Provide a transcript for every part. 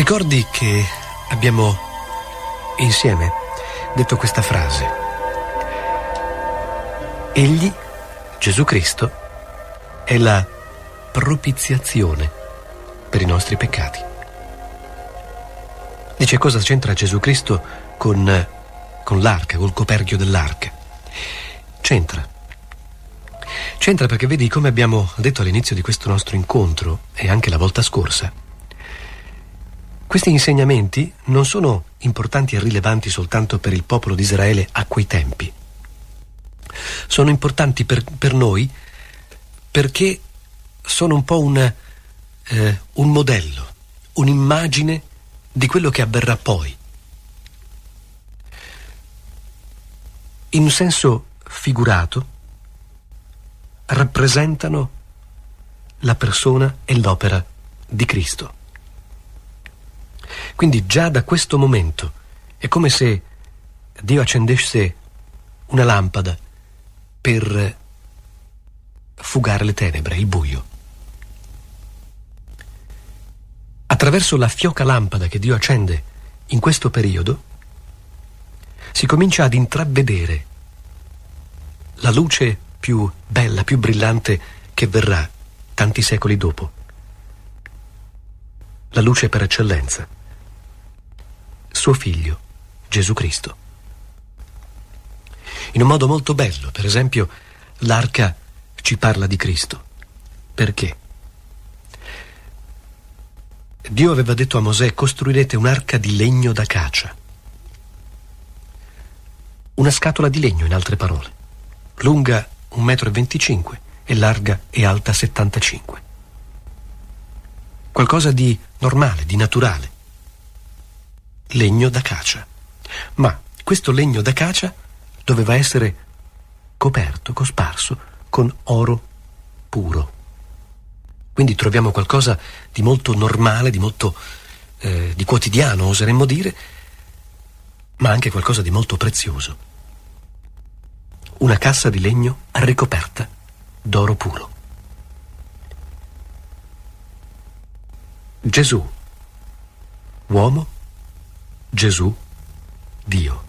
Ricordi che abbiamo insieme detto questa frase? Egli, Gesù Cristo, è la propiziazione per i nostri peccati. Dice, cosa c'entra Gesù Cristo con l'arca, col coperchio dell'arca? C'entra perché vedi, come abbiamo detto all'inizio di questo nostro incontro e anche la volta scorsa, questi insegnamenti non sono importanti e rilevanti soltanto per il popolo di Israele a quei tempi. Sono importanti per noi perché sono un po' un modello, un'immagine di quello che avverrà poi. In un senso figurato, rappresentano la persona e l'opera di Cristo. Quindi già da questo momento è come se Dio accendesse una lampada per fugare le tenebre, il buio. Attraverso la fioca lampada che Dio accende in questo periodo si comincia ad intravedere la luce più bella, più brillante che verrà tanti secoli dopo. La luce per eccellenza, suo figlio, Gesù Cristo. In un modo molto bello, per esempio, l'arca ci parla di Cristo. Perché? Dio aveva detto a Mosè: costruirete un'arca di legno d'acacia. Una scatola di legno, in altre parole, lunga 1,25 m e larga e alta 75. Qualcosa di normale, di naturale. Legno d'acacia. Ma questo legno d'acacia doveva essere coperto, cosparso con oro puro. Quindi troviamo qualcosa di molto normale, di molto di quotidiano, oseremmo dire, ma anche qualcosa di molto prezioso. Una cassa di legno ricoperta d'oro puro. Gesù, uomo, Gesù, Dio.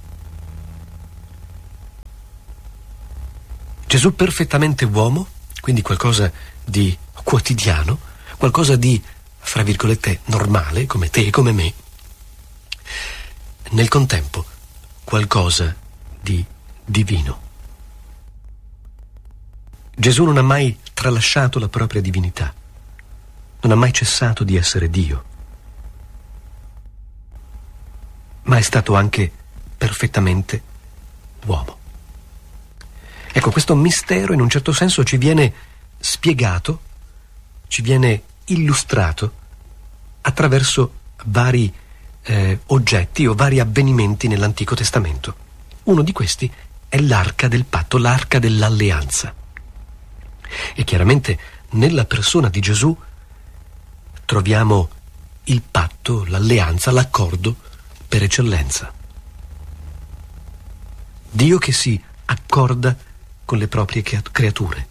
Gesù perfettamente uomo, quindi qualcosa di quotidiano, qualcosa di, fra virgolette, normale, come te e come me. Nel contempo, qualcosa di divino. Gesù non ha mai tralasciato la propria divinità, non ha mai cessato di essere Dio, ma è stato anche perfettamente uomo. Ecco, questo mistero in un certo senso ci viene spiegato, ci viene illustrato attraverso vari oggetti o vari avvenimenti nell'Antico Testamento. Uno di questi è l'arca del patto, l'arca dell'alleanza. E chiaramente nella persona di Gesù troviamo il patto, l'alleanza, l'accordo per eccellenza. Dio che si accorda con le proprie creature.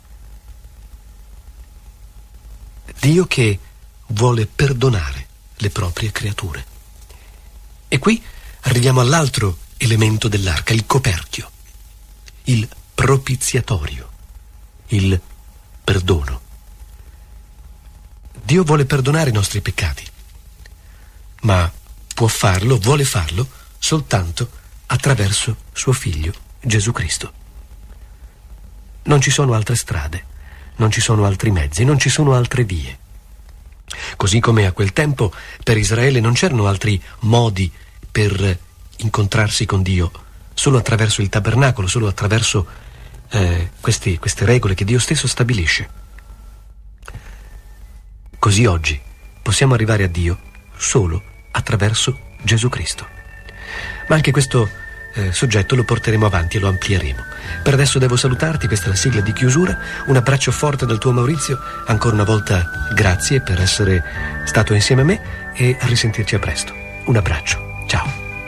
Dio che vuole perdonare le proprie creature. E qui arriviamo all'altro elemento dell'arca, il coperchio, il propiziatorio, il perdono. Dio vuole perdonare i nostri peccati, ma può farlo, vuole farlo soltanto attraverso suo figlio Gesù Cristo. Non ci sono altre strade, non ci sono altri mezzi, non ci sono altre vie. Così come a quel tempo per Israele non c'erano altri modi per incontrarsi con Dio, solo attraverso il tabernacolo, solo attraverso queste regole che Dio stesso stabilisce. Così oggi possiamo arrivare a Dio solo attraverso Gesù Cristo. Ma anche questo soggetto lo porteremo avanti e lo amplieremo. Per adesso devo salutarti, questa è la sigla di chiusura. Un abbraccio forte dal tuo Maurizio. Ancora una volta grazie per essere stato insieme a me e a risentirci a presto. Un abbraccio.